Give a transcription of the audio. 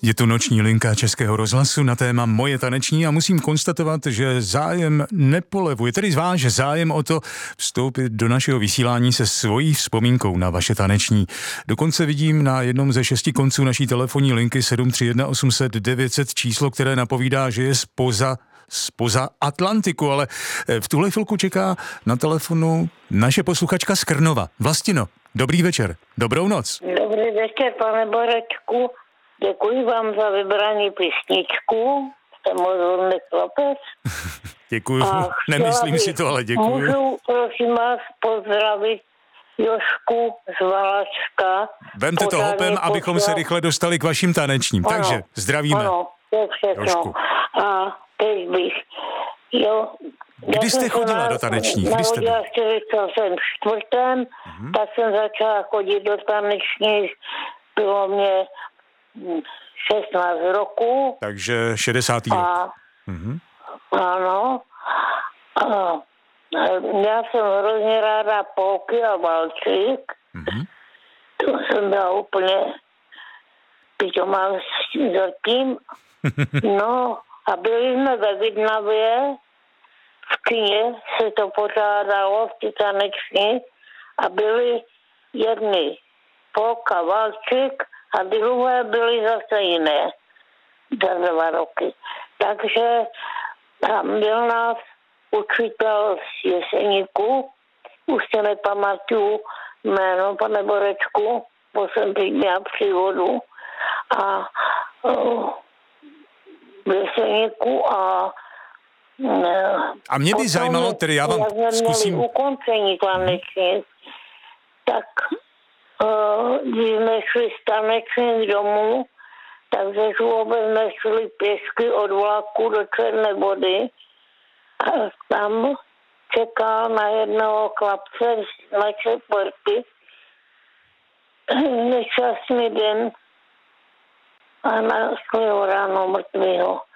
Je tu noční linka Českého rozhlasu na téma Moje taneční a musím konstatovat, že zájem nepolevuje, tedy váš zájem o to vstoupit do našeho vysílání se svojí vzpomínkou na vaše taneční. Dokonce vidím na jednom ze 6 konců naší telefonní linky 731 800 900 číslo, které napovídá, že je spoza Atlantiku, ale v tuhle chvilku čeká na telefonu naše posluchačka z Krnova. Vlastino, dobrý večer, dobrou noc. Dobrý večer, pane Borečku. Děkuji vám za vybraní písničku. Jste můj chlapec. Děkuji, nemyslím si to, ale děkuji. Můžu, prosím vás, pozdravit Jožku z Valašska. Vemte to hopem, abychom se rychle dostali k vašim tanečním. Ano, takže zdravíme. Ano, to je všechno. Jožku. A teď bych, Kdy jste chodila do tanečních? Narodila v 44. Tak jsem začala chodit do tanečních. Bylo mě 16 roku. Takže 60. rok. Ano. Já jsem hrozně ráda polky a valčík. To jsem byla úplně pitomá zatím. No a byli jsme ve Vidnavě, v kině se to pořádalo, v ty taneční, a byly jedny polka, valčík a druhé byly zase jiné za 2 roky. Takže tam byl nás učitel z Jeseníku, už se nepamatuju jméno, pane Borečku, bo jsem teď měla příhodu, a v Jeseníku a mě by zajímalo, tedy já vám zkusím... Měli ukončení taneční, tak když jsme šli z tanečních domů, takže vůbec jsme šli pěšky od vlaku do Černé Vody a tam čekal na jednoho chlapce na četvrty nešťastný den a našli ho ráno mrtvýho.